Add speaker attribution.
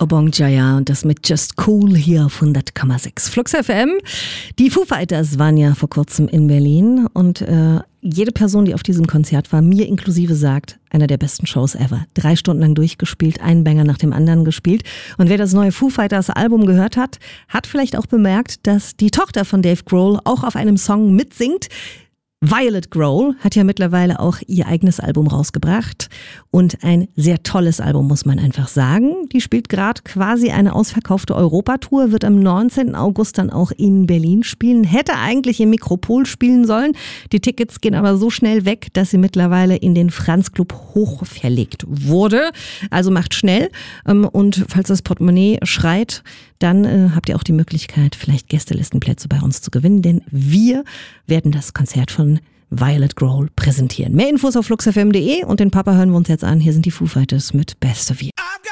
Speaker 1: Obong Jaya und das mit Just Cool hier auf 100,6 Flux FM. Die Foo Fighters waren ja vor kurzem in Berlin und jede Person, die auf diesem Konzert war, mir inklusive sagt, einer der besten Shows ever. 3 Stunden lang durchgespielt, einen Banger nach dem anderen gespielt. Und wer das neue Foo Fighters Album gehört hat, hat vielleicht auch bemerkt, dass die Tochter von Dave Grohl auch auf einem Song mitsingt. Violet Grohl hat ja mittlerweile auch ihr eigenes Album rausgebracht und ein sehr tolles Album, muss man einfach sagen. Die spielt gerade quasi eine ausverkaufte Europatour, wird am 19. August dann auch in Berlin spielen, hätte eigentlich im Mikropol spielen sollen. Die Tickets gehen aber so schnell weg, dass sie mittlerweile in den Franz Club hochverlegt wurde. Also macht schnell und falls das Portemonnaie schreit, dann habt ihr auch die Möglichkeit, vielleicht Gästelistenplätze bei uns zu gewinnen, denn wir werden das Konzert von Violet Grohl präsentieren. Mehr Infos auf fluxfm.de und den Papa hören wir uns jetzt an. Hier sind die Foo Fighters mit Best of You.